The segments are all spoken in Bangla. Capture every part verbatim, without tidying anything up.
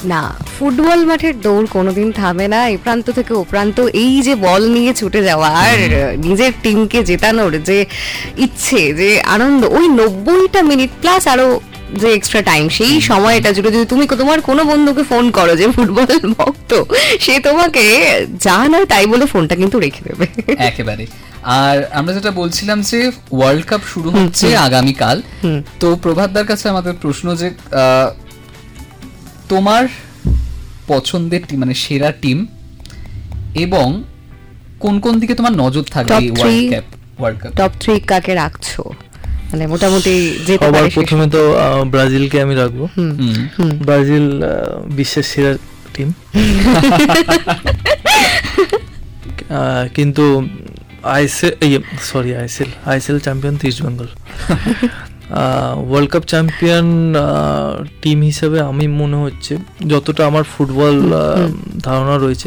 না, ফুটবল মাঠের দৌড় কোনোদিন থামে না, এই প্রান্ত থেকে ও প্রান্ত এই যে বল নিয়ে ছুটে যাওয়া আর নিজের টিমকে জেতানোর যে ইচ্ছে, যে আনন্দ, ওই নব্বইটা মিনিট প্লাস আরো যে এক্সট্রা টাইম, সেই সময়টা জুড়ে যদি তুমি তোমার কোনো বন্ধুকে ফোন করো যে ফুটবল ভক্ত, সে তোমাকে যা নয় তাই বলে ফোনটা কিন্তু রেখে দেবে একেবারে। আর আমরা যেটা বলছিলাম যে ওয়ার্ল্ড কাপ শুরু হচ্ছে আগামীকাল, তো প্রভাতদার কাছে আমাদের প্রশ্ন যে তোমার পছন্দের টিম মানে সেরা টিম এবং কোন কোন দিকে তোমার নজর থাকবে world cup world cup top three কাকে রাখছো? মানে মোটামুটি যেতে পারে। প্রথমে তো ব্রাজিলকে আমি রাখবো। ব্রাজিল বিশ্বের সেরা টিম, কিন্তু ISL sorry ISL ISL champion east Bengal. World cup champion team হিসেবে আমি মনে হচ্ছে, যতটা আমার ফুটবল ধারণা রয়েছে,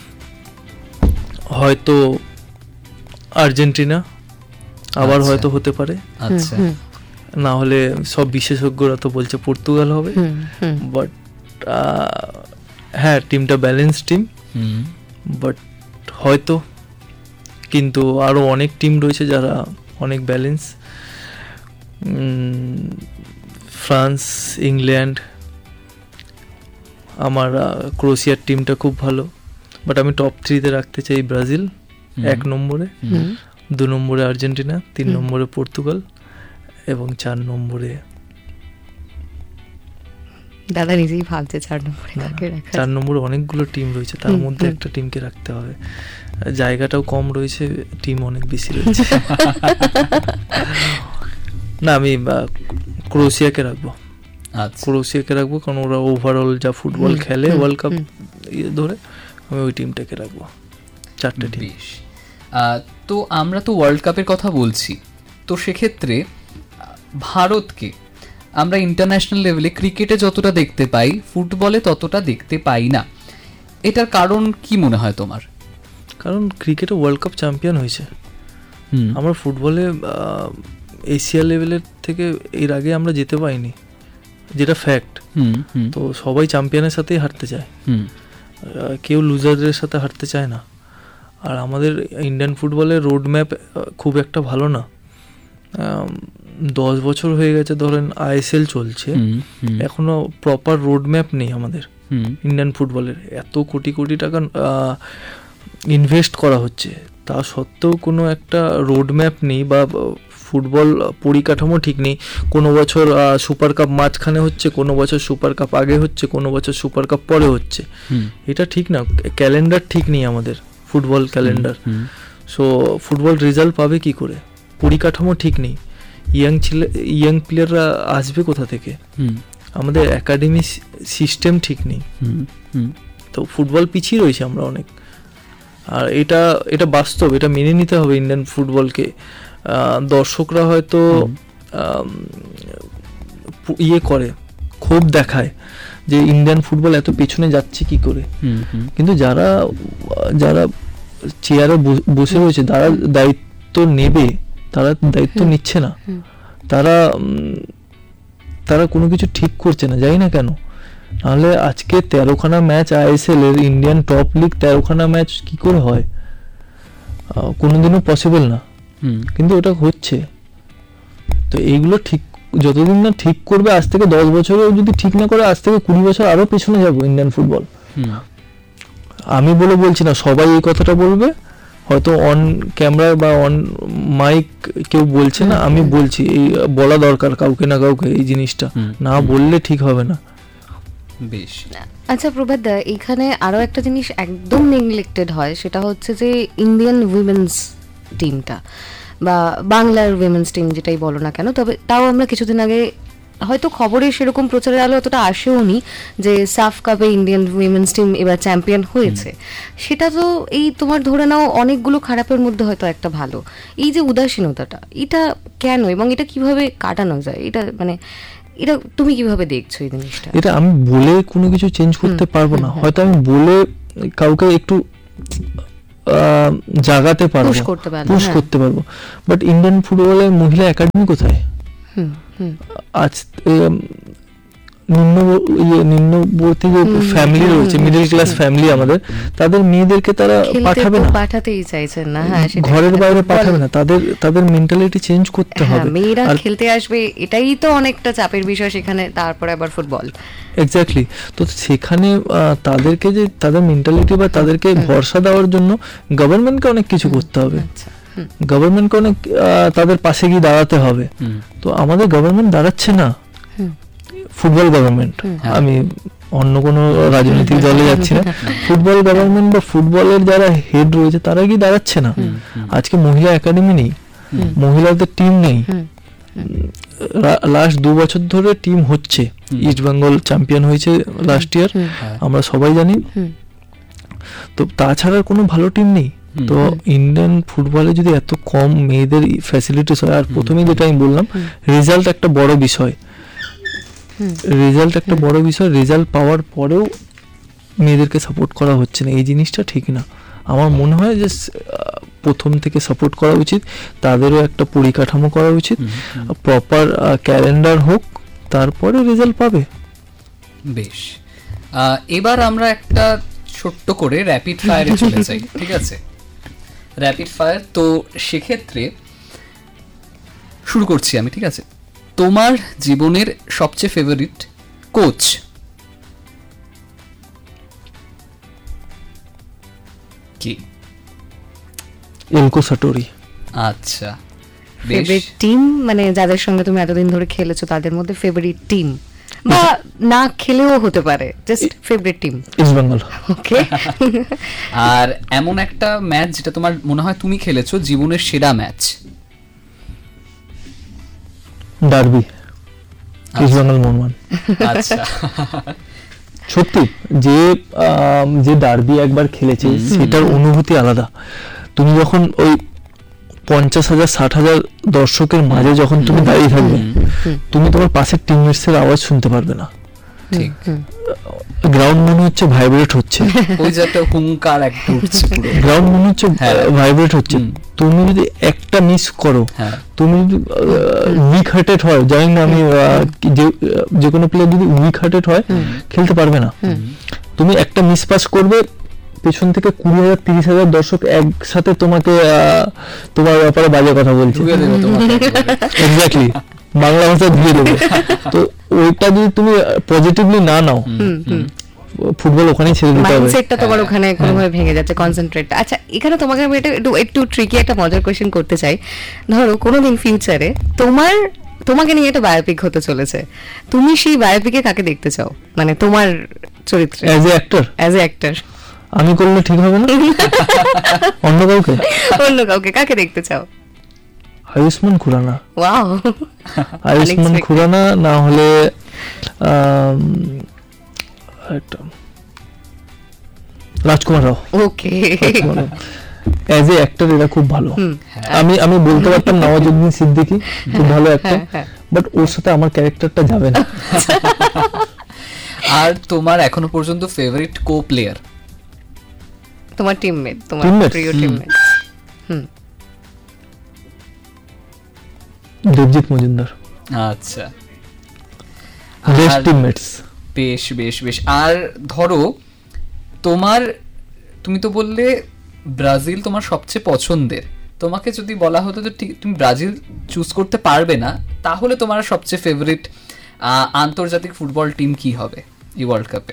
হয়তো আর্জেন্টিনা আবার হয়তো হতে পারে, আচ্ছা না হলে সব বিশেষজ্ঞরা তো বলছে পর্তুগাল হবে। বাট হ্যাঁ, টিমটা ব্যালেন্স টিম, বাট হয়তো, কিন্তু আরও অনেক টিম রয়েছে যারা অনেক ব্যালেন্স। ফ্রান্স, ইংল্যান্ড, আমার ক্রোয়েশিয়ার টিমটা খুব ভালো, বাট আমি টপ থ্রিতে রাখতে চাই ব্রাজিল এক নম্বরে, দু নম্বরে আর্জেন্টিনা, তিন নম্বরে পর্তুগাল এবং চার নম্বরে দাদা নিজেই ভাবছে চার নম্বরে কাকে রাখা। চার নম্বরে অনেকগুলো টিম রয়েছে, তার মধ্যে একটা টিমকে রাখতে হবে, জায়গাটাও কম রয়েছে, টিম অনেক বেশি রয়েছে। না, আমি ক্রোয়েশিয়াকে রাখবো। ক্রোয়েশিয়াকে রাখবো কারণ ওরা ওভারঅল যা ফুটবল খেলে ওয়ার্ল্ড কাপ ধরে, আমি ওই টিমটাকে রাখবো। চারটে টিম। তো আমরা তো ওয়ার্ল্ড কাপের কথা বলছি, তো সেক্ষেত্রে ভারতকে আমরা ইন্টারন্যাশনাল লেভেলে ক্রিকেটে যতটা দেখতে পাই, ফুটবলে ততটা দেখতে পাই না, এটার কারণ কি মনে হয় তোমার? কারণ ক্রিকেটে ওয়ার্ল্ড কাপ চ্যাম্পিয়ন হয়েছে, আমরা ফুটবলে এশিয়া লেভেলের থেকে এর আগে আমরা যেতে পাইনি, যেটা ফ্যাক্ট। তো সবাই চ্যাম্পিয়নের সাথেই হারতে চায়, কেউ লুজারদের সাথে হারতে চায় না। আর আমাদের ইন্ডিয়ান ফুটবলের রোড ম্যাপ খুব একটা ভালো না। দশ বছর হয়ে গেছে ধরেন আইএসএল চলছে, এখনো প্রপার রোড ম্যাপ নেই আমাদের ইন্ডিয়ান ফুটবলের। এত কোটি কোটি টাকা ইনভেস্ট করা হচ্ছে, তা সত্ত্বেও কোনো একটা রোড ম্যাপ নেই বা ফুটবল পরিকাঠামো ঠিক নেই। কোনো বছর সুপার কাপ মাঝখানে হচ্ছে, কোনো বছর সুপার কাপ আগে হচ্ছে, কোনো বছর সুপার কাপ পরে হচ্ছে। এটা ঠিক না, ক্যালেন্ডার ঠিক নেই আমাদের football calendar. So football result পাবে কি করে? পরিকাঠামো ঠিক নেই, ইয়াং ছেলে ইয়াং প্লেয়াররা আসবে কোথা থেকে? আমাদের একাডেমি সিস্টেম ঠিক নেই, তো ফুটবল পিছিয়ে রয়েছে আমরা অনেক। আর এটা এটা বাস্তব, এটা মেনে নিতে হবে ইন্ডিয়ান ফুটবলকে। দর্শকরা হয়তো ইয়ে করে, ক্ষোভ দেখায় যে ইন্ডিয়ান ফুটবল এত পেছনে যাচ্ছে কি করে, কিন্তু যারা যারা চেয়ারে বসে রয়েছে, যারা দায়িত্ব নেবে, তারা দায়িত্ব নিচ্ছে না, তারা তারা কোনো কিছু ঠিক করছে না, জানি না কেন। নাহলে আজকে তেরোখানা ম্যাচ আইএসএল এর, ইন্ডিয়ান টপ লিগ তেরোখানা ম্যাচ কি করে হয়? কোনোদিনও পসিবল না, কিন্তু ওটা হচ্ছে। তো এইগুলো ঠিক যতদিন না ঠিক করবে, আজ থেকে দশ বছরেও যদি ঠিক না করে, আজ থেকে কুড়ি বছর আরো পেছনে যাবো ইন্ডিয়ান ফুটবল। আমি বলে বলছি না সবাই এই কথাটা বলবে, হয়তো অন ক্যামেরা বা অন মাইক কেউ বলছে না, আমি বলছি, এই বলা দরকার কাউকে না কাউকে, এই জিনিসটা না বললে ঠিক হবে না। বেশ, আচ্ছা প্রভাত দা, এখানে আরো একটা জিনিস একদম নেগলেক্টেড হয়, সেটা হচ্ছে যে ইন্ডিয়ান উইমেন্স টিমটা বা বাংলার উইমেন্স টিম যেটাই বলো না কেন, তবে তাও আমরা কিছুদিন আগে হয়তো খবরে সেরকম প্রচারের আলো অতটা আসেও নি যে সাফ কাপে ইন্ডিয়ান উইমেন্স টিম এবার চ্যাম্পিয়ন হয়েছে। সেটা তো এই তোমার ধরে নাও অনেকগুলো খারাপের মধ্যে হয়তো একটা ভালো। এই যে উদাসীনতাটা, এটা কেন এবং এটা কিভাবে কাটানো যায়, এটা মানে এটা তুমি কিভাবে দেখছো এই জিনিসটা? এটা আমি বলে কোনো কিছু চেঞ্জ করতে পারবো না, হয়তো আমি বলে কাউকে একটু জাগাতে পারবো, পুশ করতে পারবো, বাট ইন্ডিয়ান ফুটবলের মহিলা একাডেমি কোথায়? আজ নিম্ন ইয়ে নিম্নবর্তী যে ফ্যামিলি রয়েছে, মিডল ক্লাস ফ্যামিলি আমাদের, তাদের মেয়েদেরকে তারা পাঠাবে না, পাঠাতেই চাইছেন না। হ্যাঁ, ঘরের বাইরে পাঠাবে না, তাদের তাদের মেন্টালিটি চেঞ্জ করতে হবে। মেয়েরা খেলতে আসবে, এটাই তো অনেকটা চাপের বিষয় সেখানে, তারপরে আবার ফুটবল। এক্স্যাক্টলি। তো সেখানে তাদেরকে যে তাদের মেন্টালিটি বা তাদেরকে ভরসা দেওয়ার জন্য গভর্নমেন্টকে অনেক কিছু করতে হবে, গভর্নমেন্টকে অনেক তাদের পাশে গিয়ে দাঁড়াতে হবে। তো আমাদের গভর্নমেন্ট দাঁড়াচ্ছে না, ফুটবল গভর্নমেন্ট, আমি অন্য কোনো রাজনৈতিক দলে যাচ্ছি না, ফুটবল গভর্নমেন্ট বা ফুটবলের যারা হেড রয়েছে তারা গিয়ে দাঁড়াচ্ছে না। আজকে মহিলা একাডেমি নেই, মহিলাদের টিম নেই, লাস্ট দু বছর ধরে টিম হচ্ছে, ইস্ট বেঙ্গল চ্যাম্পিয়ন হয়েছে লাস্ট ইয়ার, আমরা সবাই জানি। তো তাছাড়া কোনো ভালো টিম নেই। তো ইন্ডিয়ান ফুটবলে যদি এত কম মেয়েদের ফ্যাসিলিটিস হয়, আর প্রথমেই যেটা আমি বললাম, রেজাল্ট একটা বড় বিষয়, রেজাল্ট একটা বড় বিষয়, রেজাল্ট পাওয়ার পরেও মেয়েদেরকে সাপোর্ট করা হচ্ছে না, এই জিনিসটা ঠিক না। আমার মনে হয় যে প্রথম থেকে সাপোর্ট করা উচিত, তাদেরও একটা পরিকাঠামো করা উচিত, প্রপার ক্যালেন্ডার হোক, তারপরে রেজাল্ট পাবে। বেশ, এবার আমরা একটা ছোট্ট করে র্যাপিড ফায়ারে চলে যাই, ঠিক আছে? র্যাপিড ফায়ার, তো সেক্ষেত্রে শুরু করছি আমি, ঠিক আছে? তোমার জীবনের সবচেয়ে ফেভারিট কোচ? কি? এলকো সাটোরি। আচ্ছা, ফেভারিট টিম মানে যাদের সঙ্গে তুমি এতদিন ধরে খেলেছো তাদের মধ্যে ফেভারিট টিম, বা না খেলেও হতে পারে, just favourite team. East Bengal. ওকে। আর এমন একটা ম্যাচ যেটা তোমার মনে হয় তুমি খেলেছো জীবনের সেরা match? Derby, east Bengal Mohun Bagan. আচ্ছা, সত্যি যে যে ডার্বি একবার খেলেছে সেটার অনুভূতি আলাদা। তুমি যখন ওই পঞ্চাশ হাজার ষাট হাজার দর্শকের মাঝে যখন তুমি দাঁড়িয়ে থাকবে, তুমি তোমার পাশের টিমমেটস এর আওয়াজ শুনতে পারবে না, ঠিক। গ্রাউন্ড মনে হচ্ছে ভাইব্রেট হচ্ছে, ওই যে একটা হুঙ্কার একটা উঠছে, গ্রাউন্ড মনে হচ্ছে ভাইব্রেট হচ্ছে। তুমি যদি একটা মিস করো, তুমি যদি উইক হার্টেড হয়, জানি না আমি, যে কোনো প্লেয়ার যদি উইক হার্টেড হয় খেলতে পারবে না। তুমি একটা মিস পাস করবে, পেছন থেকে কুড়ি হাজার তিরিশ হাজার দর্শক একসাথে তোমাকে তোমার ব্যাপারে বাজে কথা বলছে, এক্স্যাক্টলি, বাংলা ভাষায় ধুয়ে দেবে। তো ওইটা যদি তুমি পজিটিভলি না নাও, ফুটবল ওখানেই ছেড়ে দিতে হবে, মাইন্ডসেটটা তোমার ওখানে কোনোভাবে ভেঙে যাচ্ছে, কনসেন্ট্রেট। আচ্ছা, এখানে তোমাকে আমি এটা একটু একটু ট্রিকি একটা মজার কোয়েশ্চেন করতে চাই। ধরো কোনোদিন ফিউচারে তোমার তোমাকে নিয়ে একটা বায়োপিক হতে চলেছে, তুমি সেই বায়োপিকে কাকে দেখতে চাও, মানে তোমার চরিত্রে? As a actor. As a actor আমি করলে ঠিক হবে না? অন্য কাউকে? অন্য কাউকে কাকে দেখতে চাও? আয়ুষ্মান খুরানা। ওয়াও, আয়ুষ্মান খুরানা, না হলে রাজকুমার রাও। ওকে, অ্যাজ এ অ্যাক্টর এরা খুব ভালো। আমি আমি বলতে পারতাম নওয়াজুদ্দিন সিদ্দিকী খুব ভালো অ্যাক্টর, বাট ওর সাথে আমার ক্যারেক্টারটা যাবে না। আর তোমার এখনো পর্যন্ত ফেভারিট কো প্লেয়ার? তোমার টিমমেট, তোমার প্রিয় টিমমেট? হুম, দেবজিৎ মজুমদার। আচ্ছা, বেস্ট টিমমেটস। বেশ বেশ বেশ। আর ধরো তোমার, তুমি তো বললে ব্রাজিল তোমার সবচেয়ে পছন্দের, তোমাকে যদি বলা হতো যে তুমি ব্রাজিল চুজ করতে পারবে না, তাহলে তোমার সবচেয়ে ফেভারিট আন্তর্জাতিক ফুটবল টিম কি হবে এই ওয়ার্ল্ড কাপে?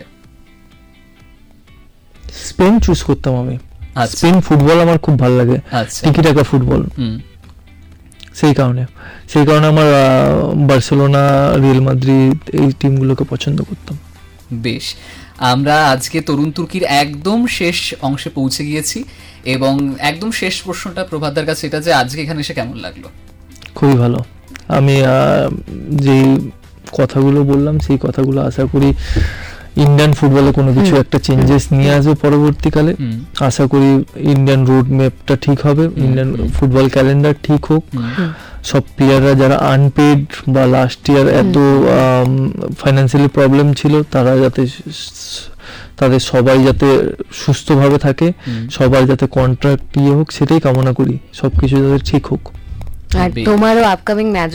স্পেন চুজ করতাম আমি। স্পেন ফুটবল আমার খুব ভালো লাগে, টিকি টাকা ফুটবল, সেই কারণে সেই কারণে আমার বার্সেলোনা, রিয়াল মাদ্রিদ এই টিমগুলোকে পছন্দ করতাম। বেশ, আমরা আজকে তরুণ তুর্কির একদম শেষ অংশে পৌঁছে গিয়েছি, এবং একদম শেষ প্রশ্নটা প্রভাতদার কাছে, এটা যে আজকে এখানে এসে কেমন লাগলো? খুবই ভালো। আমি যে কথাগুলো বললাম সেই কথাগুলো আশা করি ইন্ডিয়ান ফুটবলে কোনো কিছু একটা চেঞ্জেস নিয়ে আসবে পরবর্তীকালে। আশা করি ইন্ডিয়ান রোড ম্যাপটা ঠিক হবে, ইন্ডিয়ান ফুটবল ক্যালেন্ডার ঠিক হোক, সব প্লেয়াররা যারা আনপেড বা লাস্ট ইয়ার এত ফাইন্যান্সিয়ালি প্রবলেম ছিল তারা যাতে তাদের সবাই যাতে সুস্থভাবে থাকে, সবাই যাতে কন্ট্রাক্ট ইয়ে হোক, সেটাই কামনা করি, সবকিছু যাতে ঠিক হোক। আর তোমারও আপকামিং ম্যাচ